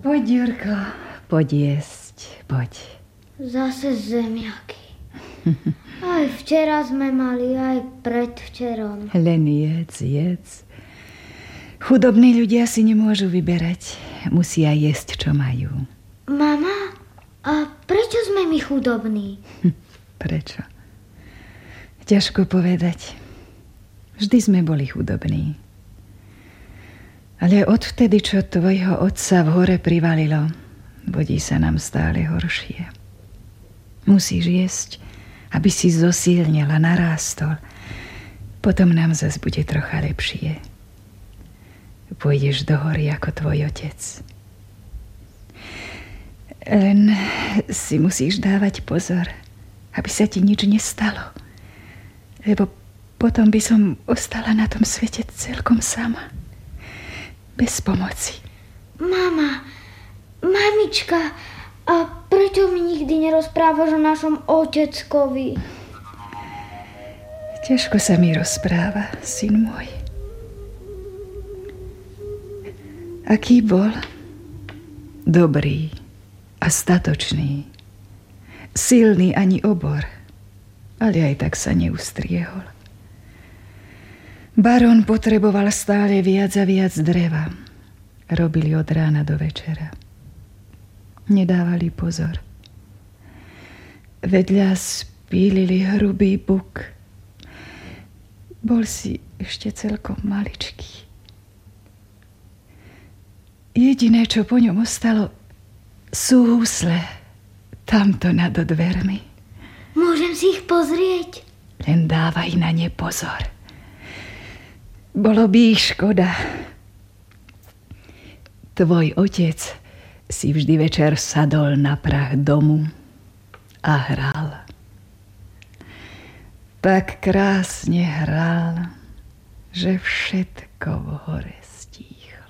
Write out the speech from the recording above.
Poď, Jurko, poď jesť, poď. Zase zemiaky. Aj včera sme mali, aj predvčerom. Len jedz. Chudobní ľudia si nemôžu vyberať. Musia jesť, čo majú. Mama, a prečo sme my chudobní? Prečo? Ťažko povedať. Vždy sme boli chudobní. Ale odvtedy, čo tvojho otca v hore privalilo, vodí sa nám stále horšie. Musíš jesť, aby si zosílnil a narástol. Potom nám zas bude trocha lepšie. Pôjdeš do hory ako tvoj otec. Len si musíš dávať pozor, aby sa ti nič nestalo. Lebo potom by som ostala na tom svete celkom sama. Bez pomoci. Mamička, a prečo mi nikdy nerozprávaš o našom oteckovi? Ťažko sa mi rozpráva, syn môj. Aký bol? Dobrý a statočný. Silný ani obor, ale aj tak sa neustriehol. Barón potreboval stále viac a viac dreva. Robili od rána do večera. Nedávali pozor. Vedľa spílili hrubý buk. Bol si ešte celkom maličký. Jediné, čo po ňom ostalo, sú husle. Tamto nad dvermi. Môžem si ich pozrieť? Len dávaj na ne pozor. Bolo by ich škoda. Tvoj otec si vždy večer sadol na prach domu a hral. Tak krásne hral, že všetko v hore stíchlo.